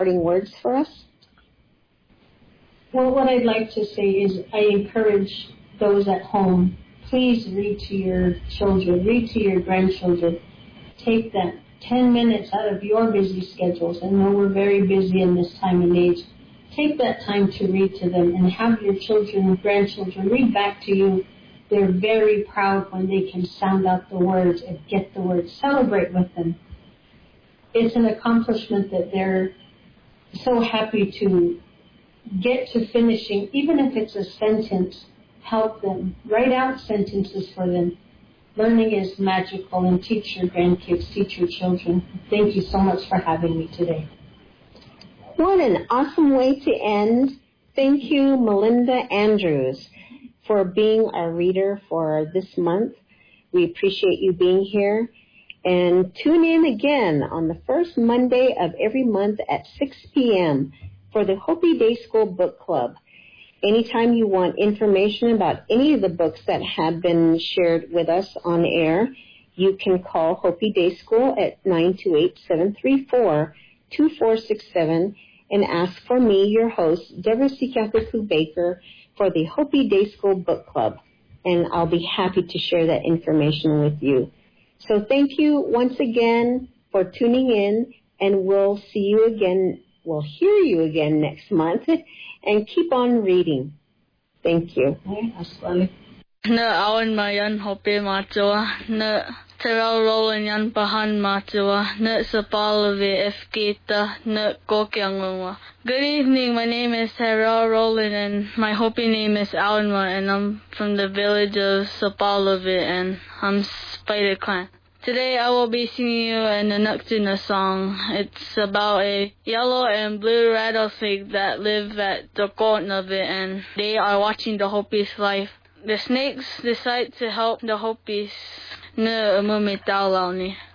parting words for us? Well, what I'd like to say is I encourage those at home, please read to your children, read to your grandchildren. Take that 10 minutes out of your busy schedules. I know we're very busy in this time and age. Take that time to read to them and have your children and grandchildren read back to you. They're very proud when they can sound out the words and get the words. Celebrate with them. It's an accomplishment that they're so happy to get to finishing, even if it's a sentence. Help them. Write out sentences for them. Learning is magical, and teach your grandkids, teach your children. Thank you so much for having me today. What an awesome way to end. Thank you, Melinda Andrews, for being our reader for this month. We appreciate you being here. And tune in again on the first Monday of every month at 6 p.m. for the Hopi Day School Book Club. Anytime you want information about any of the books that have been shared with us on air, you can call Hopi Day School at 928-734-2467 and ask for me, your host, Deborah Sikakaku Baker, for the Hopi Day School Book Club. And I'll be happy to share that information with you. So thank you once again for tuning in, and we'll see you again. We'll hear you again next month, and keep on reading. Thank you. Na awan mayan hope matua na terau rolan yan pahan matua na sapalave efketa na kokyangwa. Good evening, my name is Terau Roland and my Hopi name is Awanma, and I'm from the village of Sapalave, and I'm Spider Clan. Today I will be singing you a Nanuktuna song. It's about a yellow and blue rattlesnake that live at the corner of it, and they are watching the Hopi's life. The snakes decide to help the Hopis na umumitaw ni.